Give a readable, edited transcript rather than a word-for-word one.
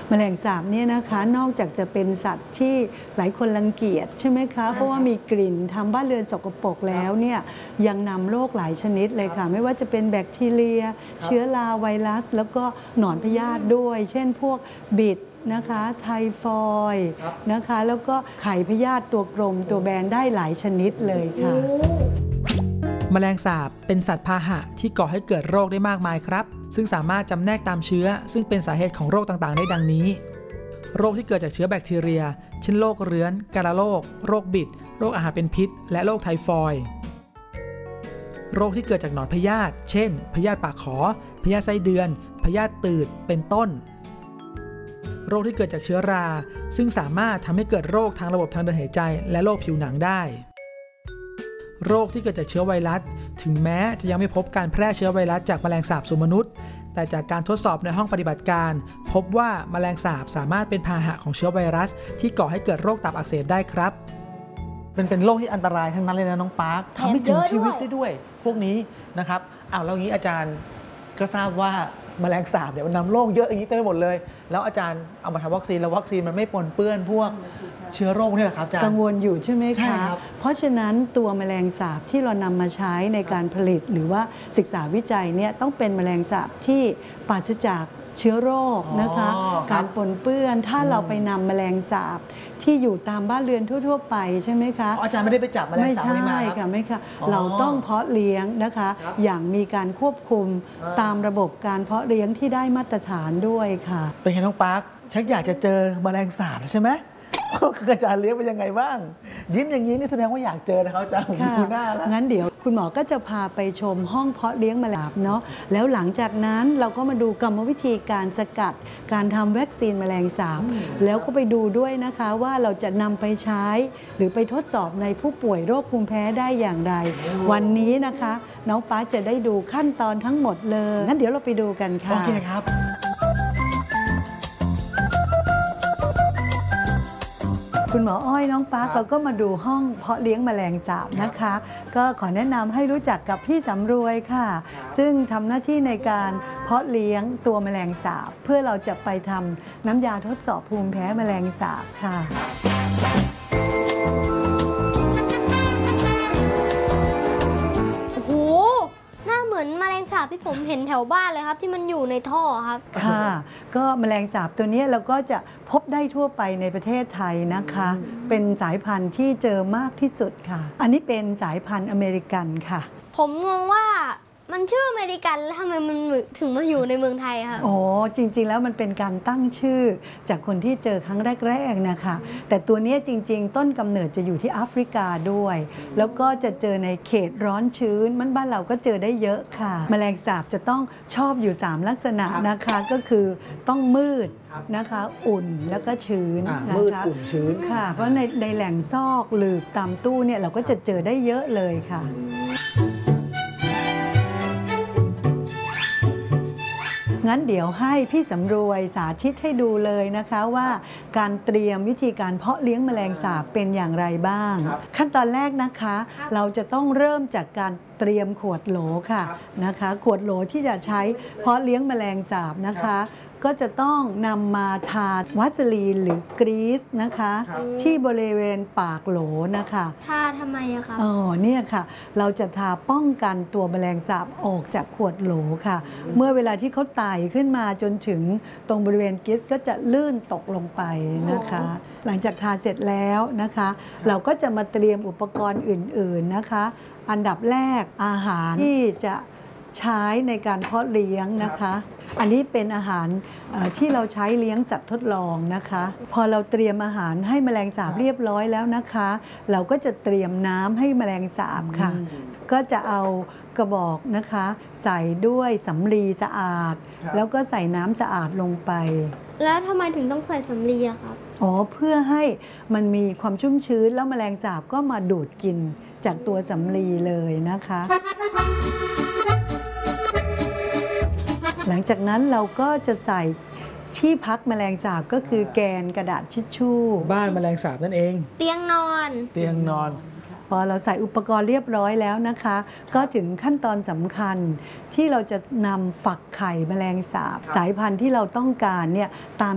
แมลงสาบเนี่ยนะคะนอกจากจะเป็นสัตว์ที่หลายคนรังเกียจใช่ไหมคะเพราะว่ามีกลิ่นทำบ้านเรือนสกปรกแล้วเนี่ยยังนำโรคหลายชนิดเลยค่ะไม่ว่าจะเป็นแบคทีเรียเชื้อราไวรัสแล้วก็หนอนพยาธิด้วยเช่นพวกบิดนะคะไทฟอยด์นะคะแล้วก็ไข่พยาธิตัวกลมตัวแบนได้หลายชนิดเลยค่ะแมลงสาบเป็นสัตว์พาหะที่ก่อให้เกิดโรคได้มากมายครับซึ่งสามารถจำแนกตามเชื้อซึ่งเป็นสาเหตุของโรคต่างๆได้ดังนี้โรคที่เกิดจากเชื้อแบคทีเรียเช่นโรคเรื้อนกาฬโรคโรคบิดโรคอาหารเป็นพิษและโรคไทฟอยด์โรคที่เกิดจากหนอนพยาธิเช่นพยาธิปากขอพยาธิไส้เดือนพยาธิตืดเป็นต้นโรคที่เกิดจากเชื้อราซึ่งสามารถทำให้เกิดโรคทางระบบทางเดินหายใจและโรคผิวหนังได้โรคที่เกิดจากเชื้อไวรัสถึงแม้จะยังไม่พบการแพร่เชื้อไวรัสจากแมลงสาบสู่มนุษย์แต่จากการทดสอบในห้องปฏิบัติการพบว่าแมลงสาบสามารถเป็นพาหะของเชื้อไวรัสที่ก่อให้เกิดโรคตับอักเสบได้ครับเป็นโรคที่อันตรายทั้งนั้นเลยนะน้องปาร์คทำให้ถึงชีวิตได้ด้วยพวกนี้นะครับแล้วงี้อาจารย์ก็ทราบว่าแมลงสาบเนี่ยมันนำโรคเยอะอย่างนี้เต็มไปหมดเลยแล้วอาจารย์เอามาทำวัคซีนแล้ววัคซีนมันไม่ปนเปื้อนพวกเชื้อโรคนี่แหละครับอาจารย์กังวลอยู่ใช่ไหมคะใช่ครับเพราะฉะนั้นตัวแมลงสาบที่เรานำมาใช้ในการผลิตหรือว่าศึกษาวิจัยเนี่ยต้องเป็นแมลงสาบที่ปราศจากเชื้อโรคนะคะการปนเปื้อนถ้าเราไปนำแมลงสาบที่อยู่ตามบ้านเรือนทั่วๆไปใช่ไหมคะอาจารย์ไม่ได้ไปจับแมลงสาบนี้มาไม่ใช่ค่ะไม่ค่ะเราต้องเพาะเลี้ยงนะคะอย่างมีการควบคุมตามระบบการเพาะเลี้ยงที่ได้มาตรฐานด้วยค่ะเป็นไงน้องปาร์คชักอยากจะเจอแมลงสาบใช่ไหมอาจารย์เลี้ยงเป็นยังไงบ้างยิ้มอย่างนี้นี่แสดงว่าอยากเจอนะครับอาจารย์ผมดูหน้าแล้วงั้นเดี๋ยวคุณหมอก็จะพาไปชมห้องเพาะเลี้ยงแมลงสาบเนาะแล้วหลังจากนั้นเราก็มาดูกรรมวิธีการสกัดการทำวัคซีนแมลงสาบแล้วก็ไปดูด้วยนะคะว่าเราจะนำไปใช้หรือไปทดสอบในผู้ป่วยโรคภูมิแพ้ได้อย่างไรวันนี้นะคะน้องป๊าจะได้ดูขั้นตอนทั้งหมดเลยงั้นเดี๋ยวเราไปดูกันค่ะโอเคครับคุณหมออ้อยน้องปาร์คเราก็มาดูห้องเพาะเลี้ยงแมลงสาบนะคะก็ขอแนะนำให้รู้จักกับพี่สำรวยค่ะซึ่งทำหน้าที่ในการเพาะเลี้ยงตัวแมลงสาบเพื่อเราจะไปทำน้ำยาทดสอบภูมิแพ้แมลงสาบค่ะโอ้โหหน้าเหมือนแมลงสาบที่ผมเห็นแถวบ้านเลยครับที่มันอยู่ในท่อครับค่ะก็แมลงสาบตัวนี้เราก็จะพบได้ทั่วไปในประเทศไทยนะคะเป็นสายพันธุ์ที่เจอมากที่สุดค่ะอันนี้เป็นสายพันธุ์อเมริกันค่ะผมงงว่ามันชื่ออเมริกันแล้วทำไมมันถึงมาอยู่ในเมืองไทยครับอ๋อจริงๆแล้วมันเป็นการตั้งชื่อจากคนที่เจอครั้งแรกๆนะคะแต่ตัวนี้จริงๆต้นกำเนิดจะอยู่ที่แอฟริกาด้วยแล้วก็จะเจอในเขตร้อนชื้นบ้านเราก็เจอได้เยอะค่ะแมลงสาบจะต้องชอบอยู่3ลักษณะนะคะก็คือต้องมืดนะคะอุ่นแล้วก็ชื้นมืดอุ่นชื้นค่ะเพราะในแหล่งซอกหลืบตามตู้เนี่ยเราก็จะเจอได้เยอะเลยค่ะงั้นเดี๋ยวให้พี่สำรวยสาธิตให้ดูเลยนะคะว่าการเตรียมวิธีการเพาะเลี้ยงแมลงสาบเป็นอย่างไรบ้างขั้นตอนแรกนะคะเราจะต้องเริ่มจากการเตรียมขวดโหลค่ะนะคะขวดโหลที่จะใช้เพาะเลี้ยงแมลงสาบนะคะก็จะต้องนำมาทาวัสลีนหรือกรีซนะคะที่บริเวณปากโหลนะคะทาทำไมอะคะเนี่ยค่ะเราจะทาป้องกันตัวแมลงสาบออกจากขวดโหลค่ะเมื่อเวลาที่เขาไต่ขึ้นมาจนถึงตรงบริเวณกรีซก็จะลื่นตกลงไปนะคะหลังจากทาเสร็จแล้วนะคะเราก็จะมาเตรียมอุปกรณ์อื่นๆนะคะอันดับแรกอาหารที่จะใช้ในการเพาะเลี้ยงนะคะอันนี้เป็นอาหารที่เราใช้เลี้ยงสัตว์ทดลองนะคะพอเราเตรียมอาหารให้แมลงสาบเรียบร้อยแล้วนะคะเราก็จะเตรียมน้ำให้แมลงสาบค่ะก็จะเอากระบอกนะคะใส่ด้วยสำลีสะอาดแล้วก็ใส่น้ำสะอาดลงไปแล้วทำไมถึงต้องใส่สำลีอะครับเพื่อให้มันมีความชุ่มชื้นแล้วแมลงสาบก็มาดูดกินจากตัวสำลีเลยนะคะหลังจากนั้นเราก็จะใส่ที่พักแมลงสาบก็คือแกนกระดาษทิชชู่บ้านแมลงสาบนั่นเองเตียงนอนพอเราใส่อุปกรณ์เรียบร้อยแล้วนะคะก็ถึงขั้นตอนสำคัญที่เราจะนำฝักไข่แมลงสาบสายพันธุ์ที่เราต้องการเนี่ยตาม